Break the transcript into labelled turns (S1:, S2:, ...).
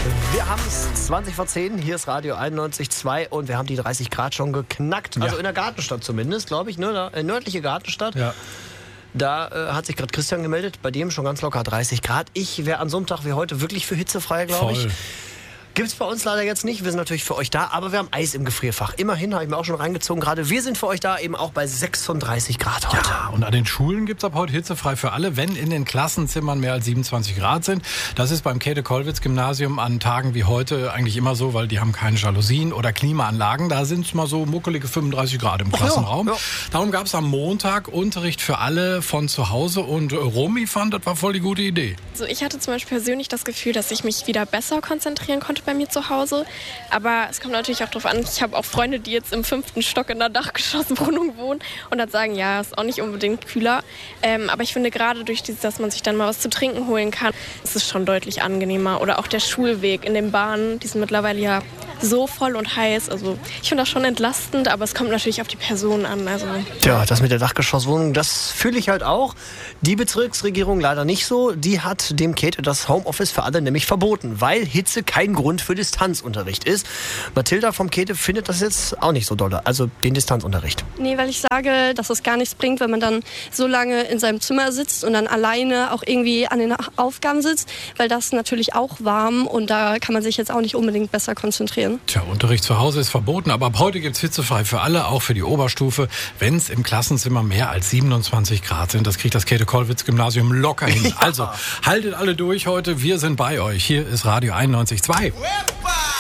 S1: Wir haben es 20 vor 10, hier ist Radio 91.2 und wir haben die 30 Grad schon geknackt. Also in der Gartenstadt zumindest, glaube ich, ne? Nördliche Gartenstadt. Ja. Da hat sich gerade Christian gemeldet, bei dem schon ganz locker 30 Grad. Ich wäre an so einem Tag wie heute wirklich für hitzefrei, glaube ich. Gibt's bei uns leider jetzt nicht. Wir sind natürlich für euch da, aber wir haben Eis im Gefrierfach. Immerhin, habe ich mir auch schon reingezogen gerade. Wir sind für euch da eben auch bei 36 Grad heute.
S2: Ja, und an den Schulen gibt's ab heute hitzefrei für alle, wenn in den Klassenzimmern mehr als 27 Grad sind. Das ist beim Käthe-Kollwitz-Gymnasium an Tagen wie heute eigentlich immer so, weil die haben keine Jalousien oder Klimaanlagen. Da sind's mal so muckelige 35 Grad im Klassenraum. Ja. Darum gab's am Montag Unterricht für alle von zu Hause und Romy fand, das war voll die gute Idee.
S3: Also ich hatte zum Beispiel persönlich das Gefühl, dass ich mich wieder besser konzentrieren konnte bei mir zu Hause. Aber es kommt natürlich auch darauf an, ich habe auch Freunde, die jetzt im 5. Stock in einer Dachgeschosswohnung wohnen und dann sagen, ja, ist auch nicht unbedingt kühler. Aber ich finde gerade durch dieses, dass man sich dann mal was zu trinken holen kann, ist es schon deutlich angenehmer. Oder auch der Schulweg in den Bahnen, die sind mittlerweile ja so voll und heiß. Also ich finde das schon entlastend, aber es kommt natürlich auf die Person an. Also.
S1: Tja, das mit der Dachgeschosswohnung, das fühle ich halt auch. Die Bezirksregierung leider nicht so. Die hat dem Käthe das Homeoffice für alle nämlich verboten, weil Hitze kein Grund für Distanzunterricht ist. Mathilda vom Käthe findet das jetzt auch nicht so dolle, also den Distanzunterricht.
S4: Nee, weil ich sage, dass es gar nichts bringt, wenn man dann so lange in seinem Zimmer sitzt und dann alleine auch irgendwie an den Aufgaben sitzt, weil das ist natürlich auch warm und da kann man sich jetzt auch nicht unbedingt besser konzentrieren.
S2: Tja, Unterricht zu Hause ist verboten, aber ab heute gibt's hitzefrei für alle, auch für die Oberstufe, wenn es im Klassenzimmer mehr als 27 Grad sind. Das kriegt das Käthe-Kollwitz-Gymnasium locker hin. Ja. Also, haltet alle durch heute, wir sind bei euch. Hier ist Radio 91.2.